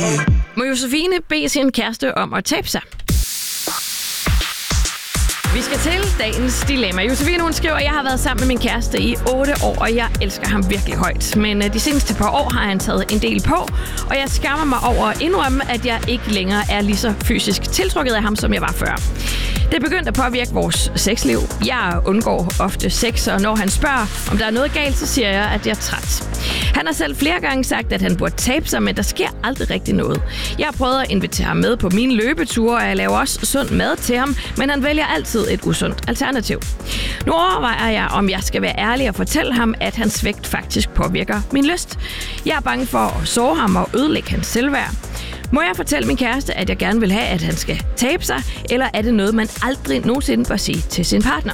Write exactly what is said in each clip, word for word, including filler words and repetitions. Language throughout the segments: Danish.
Må Josefine bede sin kæreste om at tabe sig? Vi skal til dagens dilemma. Josefine, hun skriver, at jeg har været sammen med min kæreste i otte år, og jeg elsker ham virkelig højt. Men de seneste par år har han taget en del på, og jeg skammer mig over at indrømme, at jeg ikke længere er lige så fysisk tiltrukket af ham, som jeg var før. Det er begyndt at påvirke vores sexliv. Jeg undgår ofte sex, og når han spørger, om der er noget galt, så siger jeg, at jeg er træt. Han har selv flere gange sagt, at han burde tabe sig, men der sker aldrig rigtig noget. Jeg har prøvet at invitere ham med på mine løbeture, og jeg laver også sund mad til ham, men han vælger altid et usundt alternativ. Nu overvejer jeg, om jeg skal være ærlig og fortælle ham, at hans vægt faktisk påvirker min lyst. Jeg er bange for at såre ham og ødelægge hans selvværd. Må jeg fortælle min kæreste, at jeg gerne vil have, at han skal tabe sig, eller er det noget, man aldrig nogensinde bør sige til sin partner?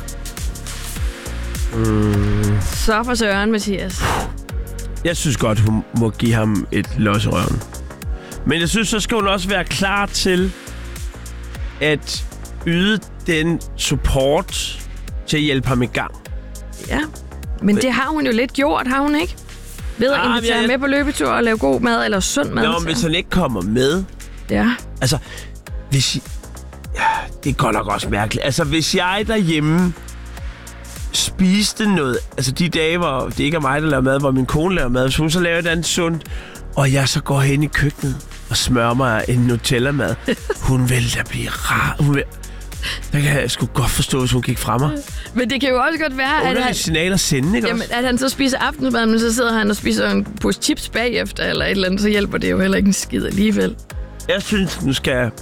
Mm. Så for søren, Mathias. Jeg synes godt, hun må give ham et los i røven. Men jeg synes, så skal hun også være klar til at yde den support til at hjælpe ham i gang. Ja, men det har hun jo lidt gjort, har hun ikke? Ved at ah, invitere jeg... med på løbetur og lave god mad eller sund mad. Nå, men hvis han ikke kommer med... Ja. Altså, hvis... Ja, det er godt nok også mærkeligt. Altså, hvis jeg derhjemme spiste noget... Altså, de dage, hvor det ikke er mig, der laver mad, hvor min kone laver mad, hvis hun så laver et andet sundt, og jeg så går hen i køkkenet og smører mig en Nutella-mad, hun vil da blive rar. Hun vil... Der kan jeg sgu godt forstå, hvis hun gik fra mig. Men det kan jo også godt være, at han... signaler sende, ikke jamen, at han så spiser aftensmad, men så sidder han og spiser en pose chips bagefter, eller et eller andet, så hjælper det jo heller ikke en skid alligevel. Jeg synes, nu skal jeg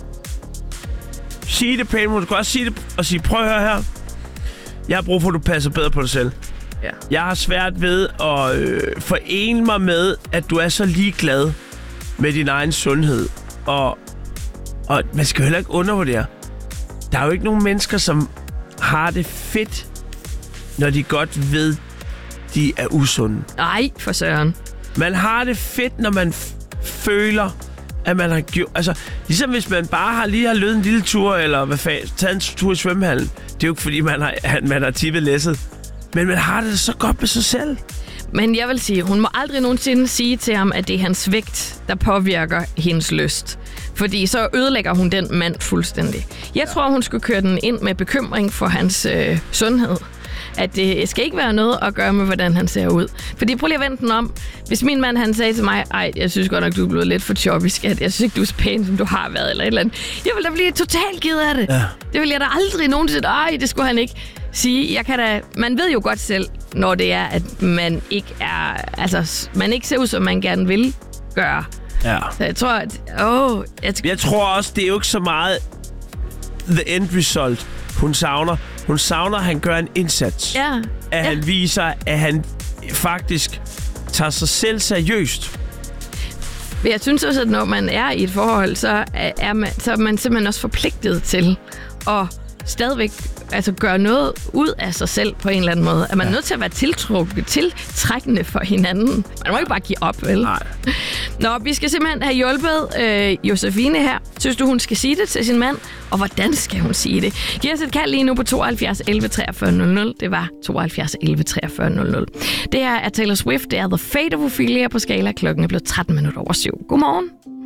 sige det pænt, men du skal også sige det og sige, prøv at høre her. Jeg har brug for, at du passer bedre på dig selv. Ja. Jeg har svært ved at øh, forene mig med, at du er så ligeglad med din egen sundhed. Og, og man skal jo heller ikke undervurdere. Der er jo ikke nogen mennesker, som har det fedt, når de godt ved, de er usunde. Nej, for søren. Man har det fedt, når man f- føler, at man har gjort... Altså, ligesom hvis man bare har lige har løbet en lille tur, eller hvad fanden, taget en tur i svømmehallen. Det er jo ikke, fordi man har, man har tippet læsset. Men man har det så godt med sig selv. Men jeg vil sige, hun må aldrig nogensinde sige til ham, at det er hans vægt, der påvirker hendes lyst. Fordi så ødelægger hun den mand fuldstændig. Jeg ja. tror, hun skulle køre den ind med bekymring for hans øh, sundhed. At det skal ikke være noget at gøre med, hvordan han ser ud. Fordi prøv lige at vente den om. Hvis min mand, han sagde til mig, ej, jeg synes godt nok, du er blevet lidt for choppy, skat. Jeg synes ikke, du er så pæn, som du har været, eller et eller andet. Jeg vil da blive totalt ked af det. Ja. Det vil jeg da aldrig nogensinde. Ej, det skulle han ikke sige. Jeg kan da, man ved jo godt selv, når det er, at man ikke er, altså, man ikke ser ud, som man gerne vil gøre. Ja. Så jeg tror, at, åh, jeg, jeg tror også, det er jo ikke så meget the end result, hun savner. Hun savner, at han gør en indsats. Ja. At ja. han viser, at han faktisk tager sig selv seriøst. Men jeg synes også, at når man er i et forhold, så er man, så er man simpelthen også forpligtet til at stadigvæk altså gøre noget ud af sig selv på en eller anden måde. At man er ja. nødt til at være tiltrukket, tiltrækkende for hinanden. Man må ikke bare give op, vel? Nej. Nå, vi skal simpelthen have hjulpet øh, Josefine her. Synes du, hun skal sige det til sin mand? Og hvordan skal hun sige det? Giv os et kald lige nu på tooghalvfjerds elleve treogfyrre nul nul. Det var tooghalvfjerds elleve treogfyrre nul nul. Det her er Taylor Swift. Det er The Fate of Ophelia på Skala. Klokken er blevet tretten minutter over syv. Godmorgen.